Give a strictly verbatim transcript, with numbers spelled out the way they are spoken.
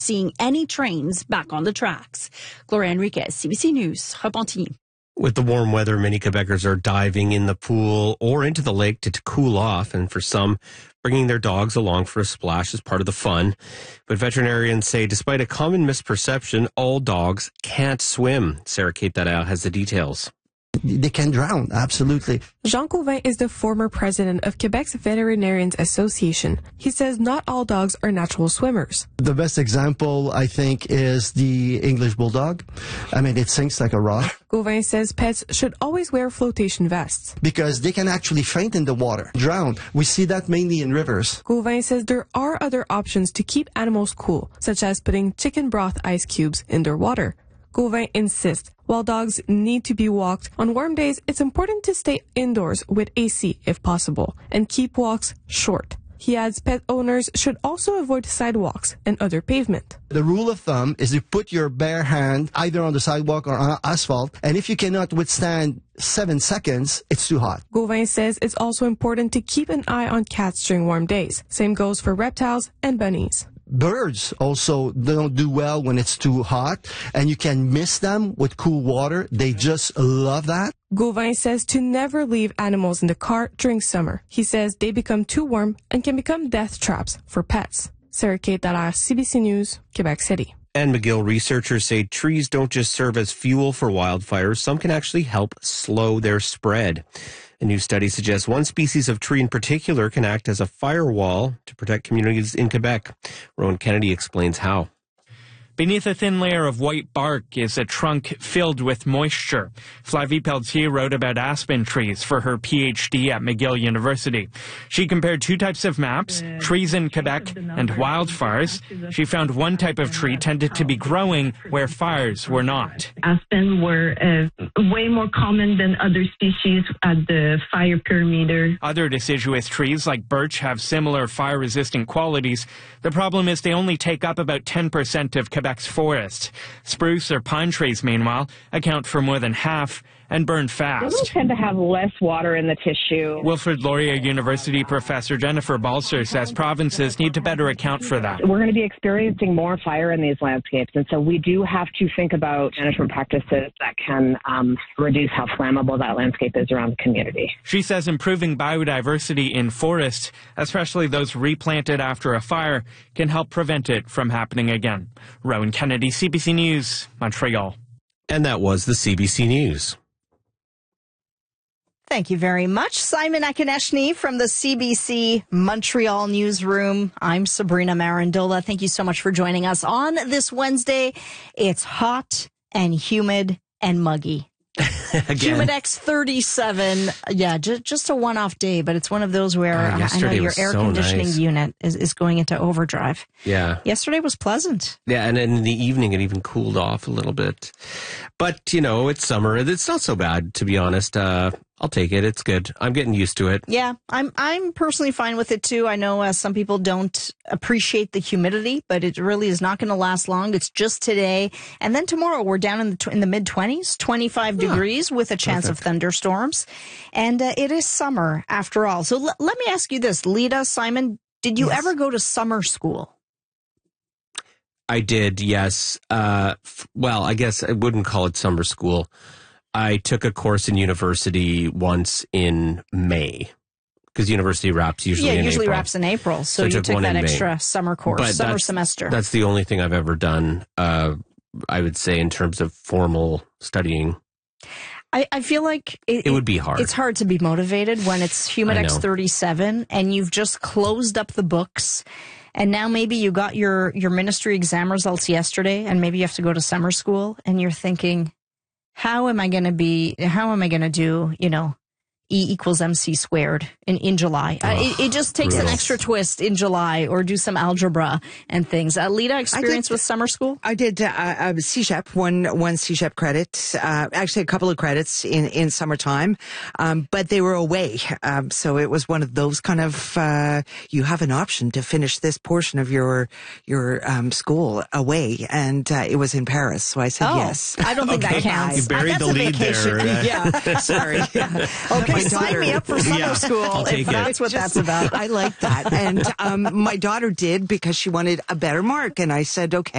seeing any trains back on the tracks. Gloria Enriquez, C B C News, Repentigny. With the warm weather, many Quebecers are diving in the pool or into the lake to, to cool off, and for some, bringing their dogs along for a splash is part of the fun. But veterinarians say despite a common misperception, all dogs can't swim. Sarah Kate Dada has the details. They can drown, absolutely. Jean Cauvin is the former president of Quebec's Veterinarians Association. He says not all dogs are natural swimmers. The best example, I think, is the English Bulldog. I mean, it sinks like a rock. Cauvin says pets should always wear flotation vests, because they can actually faint in the water, drown. We see that mainly in rivers. Cauvin says there are other options to keep animals cool, such as putting chicken broth ice cubes in their water. Cauvin insists, while dogs need to be walked, on warm days it's important to stay indoors with A C if possible and keep walks short. He adds pet owners should also avoid sidewalks and other pavement. The rule of thumb is you put your bare hand either on the sidewalk or on asphalt, and if you cannot withstand seven seconds, it's too hot. Cauvin says it's also important to keep an eye on cats during warm days. Same goes for reptiles and bunnies. Birds also don't do well when it's too hot, and you can miss them with cool water. They just love that. Cauvin says to never leave animals in the car during summer. He says they become too warm and can become death traps for pets. Sarah Kate Dada, C B C News, Quebec City. And McGill researchers say trees don't just serve as fuel for wildfires. Some can actually help slow their spread. A new study suggests one species of tree in particular can act as a firewall to protect communities in Quebec. Rowan Kennedy explains how. Beneath a thin layer of white bark is a trunk filled with moisture. Flavie Pelletier wrote about aspen trees for her P H D at McGill University. She compared two types of maps, trees in Quebec and wildfires. She found one type of tree tended to be growing where fires were not. Aspen were uh, way more common than other species at the fire perimeter. Other deciduous trees like birch have similar fire-resistant qualities. The problem is they only take up about ten percent of Quebec's forest. Spruce or pine trees, meanwhile, account for more than half and burn fast. Those tend to have less water in the tissue. Wilfrid Laurier University professor Jennifer Balser says provinces need to better account for that. We're going to be experiencing more fire in these landscapes, and so we do have to think about management practices that can um, reduce how flammable that landscape is around the community. She says improving biodiversity in forests, especially those replanted after a fire, can help prevent it from happening again. Rowan Kennedy, C B C News, Montreal. And that was the C B C News. Thank you very much, Simon Akineshny from the C B C Montreal newsroom. I'm Sabrina Marandola. Thank you so much for joining us on this Wednesday. It's hot and humid and muggy. Humidex thirty-seven. Yeah, just, just a one-off day, but it's one of those where uh, I know your air so conditioning nice. unit is, is going into overdrive. Yeah. Yesterday was pleasant. Yeah, and in the evening it even cooled off a little bit. But, you know, it's summer. It's not so bad, to be honest. Uh, I'll take it. It's good. I'm getting used to it. Yeah, I'm I'm personally fine with it too. I know uh, some people don't appreciate the humidity, but it really is not going to last long. It's just today, and then tomorrow we're down in the tw- in the mid twenties, twenty-five yeah. degrees with a chance Perfect. of thunderstorms, and uh, it is summer after all. So l- let me ask you this, Lita, Simon, did you yes. ever go to summer school? I did, yes. Uh, f- well, I guess I wouldn't call it summer school. I took a course in university once in May, because university wraps usually in April. Yeah, usually wraps in April. So, so you took, took that extra May. summer course, but summer that's, semester. That's the only thing I've ever done, uh, I would say, in terms of formal studying. I, I feel like it, it would be hard. It's hard to be motivated when it's Humidex thirty-seven and you've just closed up the books. And now maybe you got your, your ministry exam results yesterday and maybe you have to go to summer school and you're thinking, how am I going to be, how am I going to do, you know, E equals M C squared in, in July. Oh, uh, it, it just takes brutal. an extra twist in July, or do some algebra and things. Uh, Lita, experience did, with summer school? I did uh, uh, C S H E P, one, one C S H E P credit, uh, actually a couple of credits in, in summertime, um, but they were away. Um, so it was one of those kind of, uh, you have an option to finish this portion of your, your, um, school away. And, uh, it was in Paris. So I said oh, yes. I don't think okay. that counts. You buried uh, the lead vacation. there. Uh, yeah. Sorry. Yeah. Okay. Sign me up for summer yeah, school if that's it. what Just, that's about. I like that. And um, my daughter did because she wanted a better mark. And I said, okay.